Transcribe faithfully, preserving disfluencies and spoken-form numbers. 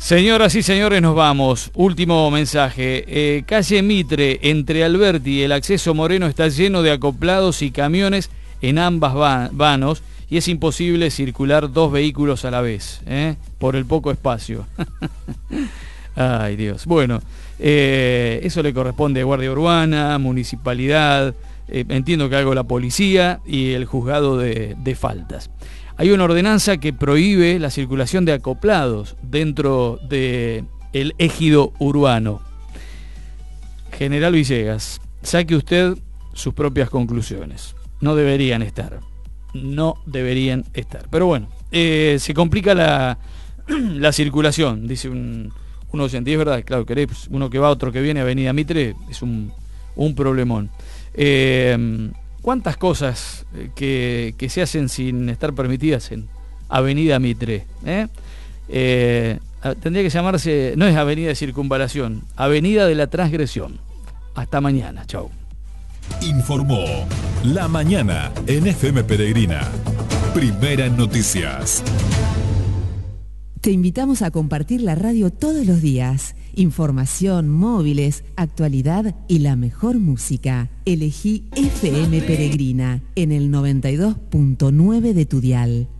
Señoras y señores, nos vamos. Último mensaje. Eh, calle Mitre, entre Alberti y el acceso Moreno, está lleno de acoplados y camiones en ambas va vanos y es imposible circular dos vehículos a la vez, ¿eh? Por el poco espacio. Ay, Dios. Bueno, eh, eso le corresponde a Guardia Urbana, Municipalidad, eh, entiendo que algo la policía y el juzgado de, de faltas. Hay una ordenanza que prohíbe la circulación de acoplados dentro del ejido urbano. General Villegas, saque usted sus propias conclusiones. No deberían estar. No deberían estar. Pero bueno, eh, se complica la, la circulación, dice un, un oyente. Y es verdad, claro, querés uno que va, otro que viene, Avenida Mitre, es un, un problemón. Eh... ¿Cuántas cosas que, que se hacen sin estar permitidas en Avenida Mitre? ¿eh? Eh, tendría que llamarse, no es Avenida de Circunvalación, Avenida de la Transgresión. Hasta mañana, chau. Informó La Mañana en F M Peregrina. Primera en noticias. Te invitamos a compartir la radio todos los días. Información, móviles, actualidad y la mejor música. Elegí F M Peregrina en el noventa y dos punto nueve de tu dial.